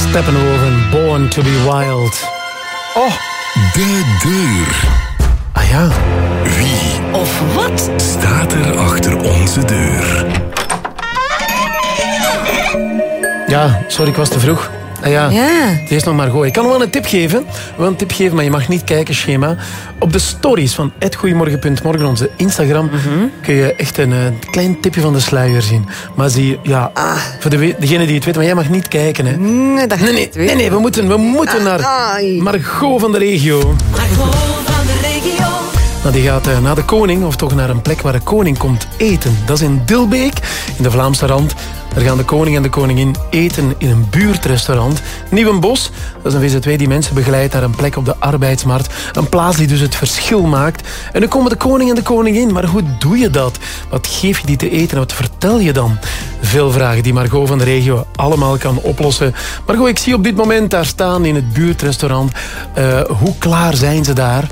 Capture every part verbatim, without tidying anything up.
Steppenwolf, Born to be Wild. Oh, de deur. Ah ja. Wie of wat staat er achter onze deur? Ja, sorry, ik was te vroeg. Ah ja, ja. Het is nog maar goed. Ik kan wel een tip geven. Wel een tip geven, maar je mag niet kijken, schema. Op de stories van at goeiemorgen punt morgen, onze Instagram, mm-hmm. kun je echt een uh, klein tipje van de sluier zien. Maar zie, ja, ah. voor de, degene die het weet, maar jij mag niet kijken. Hè. Nee, dat nee, nee, nee, nee, we moeten, we moeten ah, naar ai. Margot van de regio. Margot van de regio. Nou, die gaat uh, naar de koning, of toch naar een plek waar de koning komt eten. Dat is in Dilbeek, in de Vlaamse rand. Daar gaan de koning en de koningin eten in een buurtrestaurant. Nieuwenbos, dat is een V Z W die mensen begeleidt naar een plek op de arbeidsmarkt. Een plaats die dus het verschil maakt. En nu komen de koning en de koningin. Maar hoe doe je dat? Wat geef je die te eten en wat vertel je dan? Veel vragen die Margot van de regio allemaal kan oplossen. Margot, ik zie op dit moment daar staan in het buurtrestaurant. Uh, hoe klaar zijn ze daar?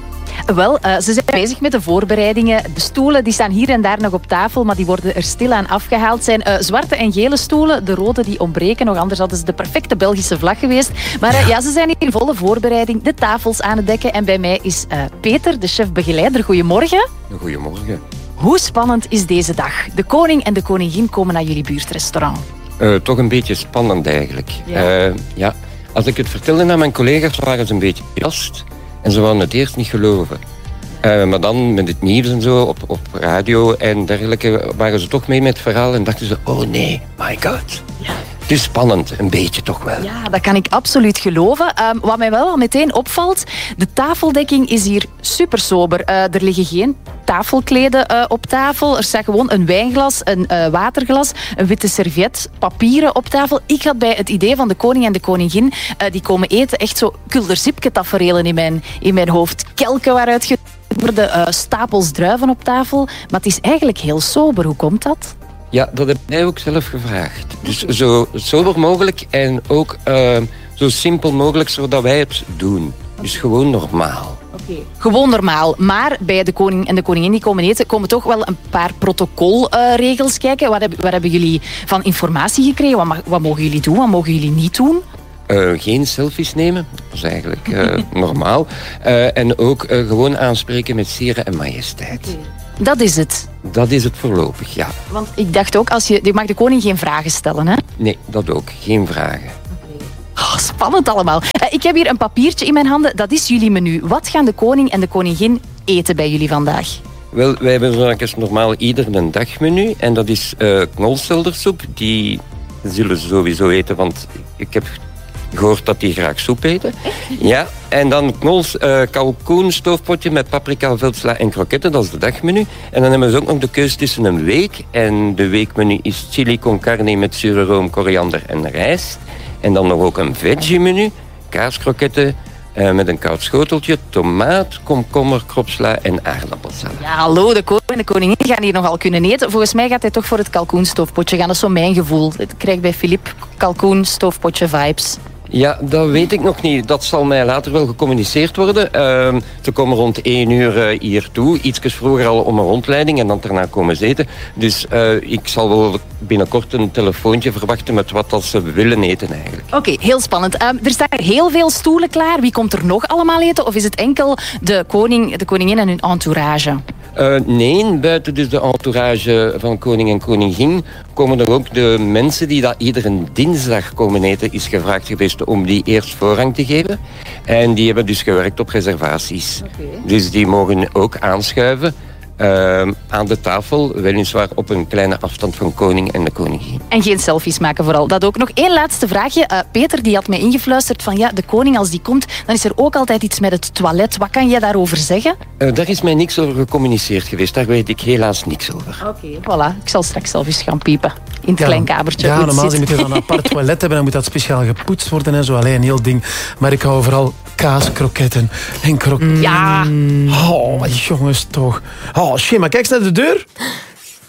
Wel, uh, ze zijn bezig met de voorbereidingen. De stoelen die staan hier en daar nog op tafel, maar die worden er stilaan afgehaald. Het zijn uh, zwarte en gele stoelen. De rode die ontbreken nog, anders hadden ze de perfecte Belgische vlag geweest. Maar uh, ja, ze zijn in volle voorbereiding. De tafels aan het dekken. En bij mij is uh, Peter, de chef-begeleider. Goedemorgen. Goedemorgen. Hoe spannend is deze dag? De koning en de koningin komen naar jullie buurtrestaurant. Uh, toch een beetje spannend eigenlijk. Ja. Uh, ja. Als ik het vertelde aan mijn collega's, waren ze een beetje verrast. En ze wilden het eerst niet geloven. Uh, maar dan met het nieuws en zo, op, op radio en dergelijke, waren ze toch mee met het verhaal en dachten ze, oh nee, my god. Ja. Het is spannend, een beetje toch wel. Ja, dat kan ik absoluut geloven. Um, wat mij wel al meteen opvalt, de tafeldekking is hier super sober. Uh, er liggen geen tafelkleden uh, op tafel. Er staat gewoon een wijnglas, een uh, waterglas, een witte serviet, papieren op tafel. Ik had bij het idee van de koning en de koningin, uh, die komen eten, echt zo kulderzipke taferelen in mijn, in mijn hoofd. Kelken waaruit ge... worden uh, stapels druiven op tafel. Maar het is eigenlijk heel sober. Hoe komt dat? Ja, dat heb jij ook zelf gevraagd. Dus zo sober mogelijk en ook uh, zo simpel mogelijk zodat wij het doen. Dus gewoon normaal. Okay. Gewoon normaal. Maar bij de koning en de koningin die komen eten, komen toch wel een paar protocolregels uh, kijken. Wat, heb, wat hebben jullie van informatie gekregen? Wat, mag, wat mogen jullie doen? Wat mogen jullie niet doen? Uh, geen selfies nemen, dat is eigenlijk uh, normaal. Uh, en ook uh, gewoon aanspreken met zere en majesteit. Okay. Dat is het? Dat is het voorlopig, ja. Want ik dacht ook, als je, je mag de koning geen vragen stellen, hè? Nee, dat ook. Geen vragen. Oh, spannend allemaal. Uh, ik heb hier een papiertje in mijn handen. Dat is jullie menu. Wat gaan de koning en de koningin eten bij jullie vandaag? Wel, wij hebben zoals normaal ieder een dagmenu. En dat is uh, knolseldersoep. Die zullen ze sowieso eten, want ik heb gehoord dat die graag soep eten. Ja, en dan knols, uh, kalkoen, stoofpotje met paprika, veldsla en kroketten. Dat is de dagmenu. En dan hebben we ook nog de keus tussen een week. En de weekmenu is chili con carne met zure room, koriander en rijst. En dan nog ook een veggie-menu. Kaaskroketten uh, met een koud schoteltje, tomaat, komkommer, kropsla en aardappelsalade. Ja, hallo, de koning en de koningin gaan hier nogal kunnen eten. Volgens mij gaat hij toch voor het kalkoenstoofpotje gaan. Dat is zo mijn gevoel. Ik krijg bij Philippe kalkoenstoofpotje vibes. Ja, dat weet ik nog niet. Dat zal mij later wel gecommuniceerd worden. Uh, ze komen rond één uur uh, hier toe. Ietsjes vroeger al om een rondleiding en dan daarna komen ze eten. Dus uh, ik zal wel binnenkort een telefoontje verwachten met wat dat ze willen eten eigenlijk. Oké, okay, heel spannend. Um, er staan heel veel stoelen klaar. Wie komt er nog allemaal eten? Of is het enkel de koning, de koningin en hun entourage? Uh, nee, buiten dus de entourage van koning en koningin komen er ook de mensen die dat iedere dinsdag komen eten, is gevraagd geweest om die eerst voorrang te geven. En die hebben dus gewerkt op reservaties. Okay. Dus die mogen ook aanschuiven uh, aan de tafel, weliswaar op een kleine afstand van koning en de koningin. En geen selfies maken vooral. Dat ook. Nog één laatste vraagje. Uh, Peter die had mij ingefluisterd van ja, de koning als die komt, dan is er ook altijd iets met het toilet. Wat kan jij daarover zeggen? Uh, daar is mij niks over gecommuniceerd geweest. Daar weet ik helaas niks over. Oké, okay. Voilà. Ik zal straks zelf eens gaan piepen. In het ja, klein kamertje. Ja, normaal moet je dan een apart toilet hebben. Dan moet dat speciaal gepoetst worden en zo. Alleen een heel ding. Maar ik hou vooral kaaskroketten en kroketten. Ja. Oh, jongens toch. Oh, Shema, kijk eens naar de deur.